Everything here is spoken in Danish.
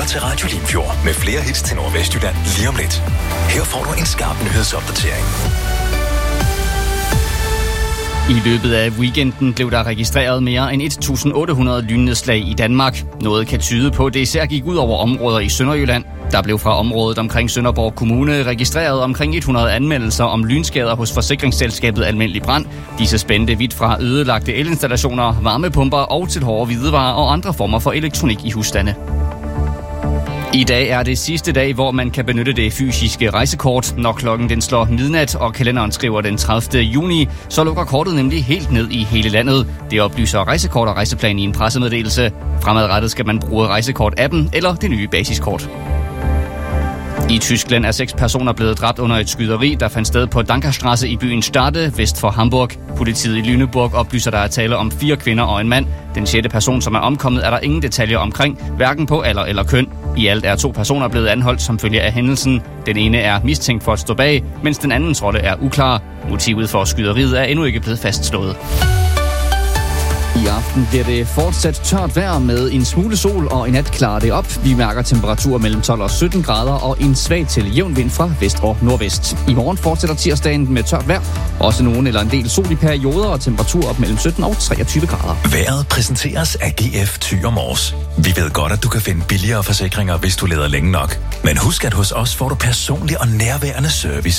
lytter til Radio Limfjord med flere hits til Nordvestjylland lige om lidt. Her får du en skarp nyhedsopdatering. I løbet af weekenden blev der registreret mere end 1.800 lynnedslag i Danmark. Noget kan tyde på, at det især gik ud over områder i Sønderjylland. Der blev fra området omkring Sønderborg Kommune registreret omkring 100 anmeldelser om lynskader hos forsikringsselskabet Almindelig Brand. Disse spændte vidt fra ødelagte elinstallationer, varmepumper og til hårde hvidevarer og andre former for elektronik i husstande. I dag er det sidste dag, hvor man kan benytte det fysiske rejsekort. Når klokken den slår midnat, og kalenderen skriver den 30. juni, så lukker kortet nemlig helt ned i hele landet. Det oplyser Rejsekort og Rejseplan i en pressemeddelelse. Fremadrettet skal man bruge Rejsekort-appen eller det nye basiskort. I Tyskland er 6 personer blevet dræbt under et skyderi, der fandt sted på Dankerstrasse i byen Stade, vest for Hamburg. Politiet i Lüneburg oplyser, der er tale om 4 kvinder og en mand. Den 6. person, som er omkommet, er der ingen detaljer omkring, hverken på alder eller køn. I alt er 2 personer blevet anholdt som følge af hændelsen. Den ene er mistænkt for at stå bag, mens den andens rolle er uklar. Motivet for skyderiet er endnu ikke blevet fastslået. I aften bliver det fortsat tørt vejr med en smule sol, og i nat klarer det op. Vi mærker temperaturer mellem 12 og 17 grader og en svag til jævn vind fra vest og nordvest. I morgen fortsætter tirsdagen med tørt vejr. Også nogen eller en del sol i perioder og temperaturer op mellem 17 og 23 grader. Vejret præsenteres af GF Thy & Mors. Vi ved godt, at du kan finde billigere forsikringer, hvis du leder længe nok. Men husk, at hos os får du personlig og nærværende service.